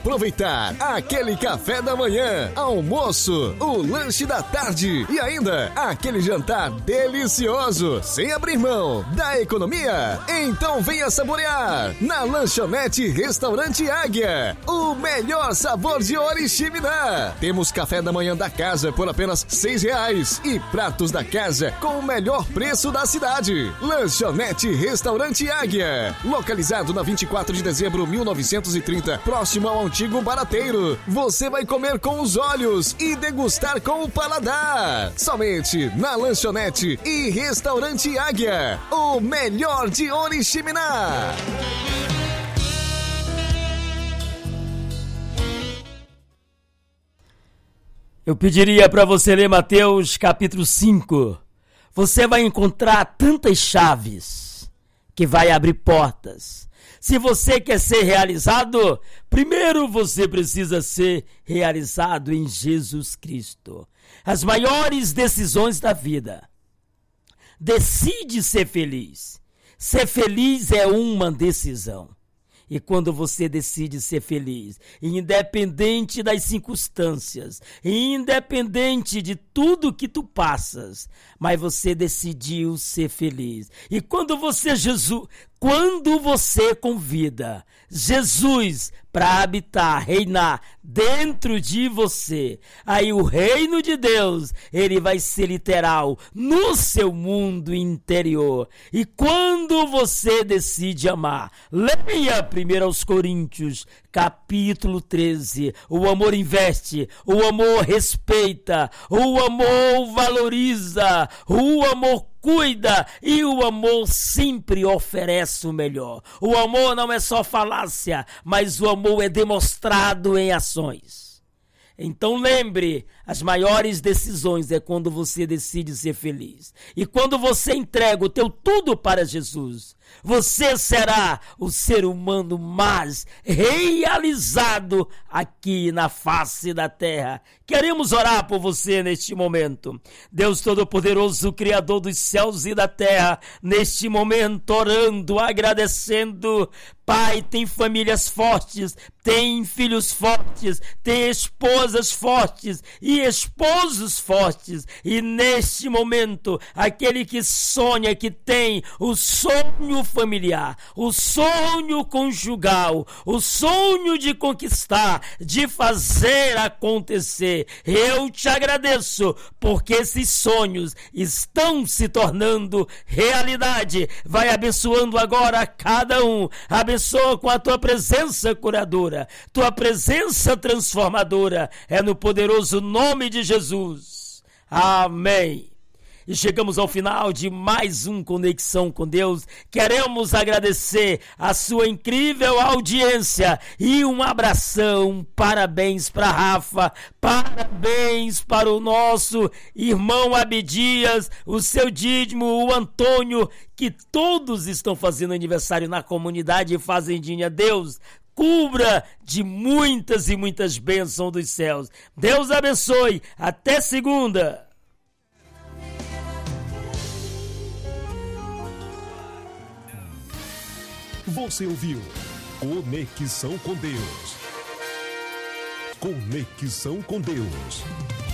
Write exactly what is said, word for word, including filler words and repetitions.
Aproveitar aquele café da manhã, almoço, o lanche da tarde e ainda aquele jantar delicioso, sem abrir mão da economia. Então venha saborear na Lanchonete Restaurante Águia, o melhor sabor de Oriximiná. Temos café da manhã da casa por apenas seis reais e pratos da casa com o melhor preço da cidade. Lanchonete Restaurante Águia, localizado na vinte e quatro de dezembro de mil novecentos e trinta, próximo ao antigo Barateiro. Você vai comer com os olhos e degustar com o paladar. Somente na Lanchonete e Restaurante Águia, o melhor de Oriximiná. Eu pediria para você ler Mateus capítulo cinco. Você vai encontrar tantas chaves que vai abrir portas. Se você quer ser realizado, primeiro você precisa ser realizado em Jesus Cristo. As maiores decisões da vida. Decide ser feliz. Ser feliz é uma decisão. E quando você decide ser feliz, independente das circunstâncias, independente de tudo que tu passas, mas você decidiu ser feliz. E quando você, Jesus, quando você convida Jesus para habitar, reinar dentro de você, aí o reino de Deus, ele vai ser literal no seu mundo interior. E quando você decide amar, leia primeiro aos Coríntios, capítulo treze, o amor investe, o amor respeita, o amor valoriza, o amor cuida e o amor sempre oferece o melhor. O amor não é só falácia, mas o amor é demonstrado em ações. Então lembre, as maiores decisões é quando você decide ser feliz. E quando você entrega o teu tudo para Jesus, você será o ser humano mais realizado aqui na face da terra. Queremos orar por você neste momento. Deus Todo-Poderoso, Criador dos céus e da terra, neste momento orando, agradecendo. Pai, tem famílias fortes, tem filhos fortes, tem esposas fortes e esposos fortes. E neste momento, aquele que sonha, que tem o sonho familiar, o sonho conjugal, o sonho de conquistar, de fazer acontecer. Eu te agradeço, porque esses sonhos estão se tornando realidade. Vai abençoando agora cada um, abençoa com a tua presença curadora, tua presença transformadora, é no poderoso nome de Jesus. Amém. E chegamos ao final de mais um Conexão com Deus. Queremos agradecer a sua incrível audiência e um abração, parabéns para Rafa, parabéns para o nosso irmão Abdias, o seu Dídimo, o Antônio, que todos estão fazendo aniversário na comunidade Fazendinha. Deus cubra de muitas e muitas bênçãos dos céus. Deus abençoe. Até segunda. Você ouviu Conexão com Deus. Conexão com Deus.